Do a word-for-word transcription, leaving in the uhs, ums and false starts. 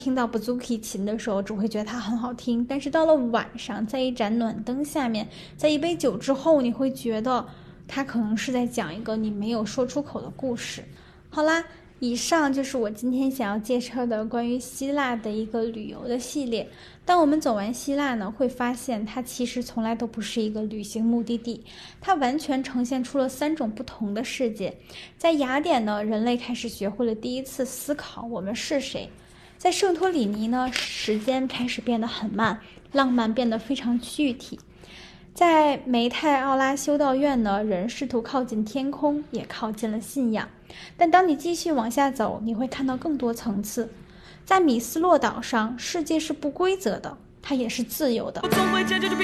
听到 Bouzouki 琴的时候，只会觉得它很好听，但是到了晚上，在一盏暖灯下面，在一杯酒之后，你会觉得它可能是在讲一个你没有说出口的故事。好啦，以上就是我今天想要介绍的关于希腊的一个旅游的系列。当我们走完希腊呢，会发现它其实从来都不是一个旅行目的地，它完全呈现出了三种不同的世界。在雅典呢，人类开始学会了第一次思考我们是谁。在圣托里尼呢，时间开始变得很慢，浪漫变得非常具体。在梅泰奥拉修道院呢，人试图靠近天空，也靠近了信仰。但当你继续往下走，你会看到更多层次。在米斯洛岛上，世界是不规则的，它也是自由的。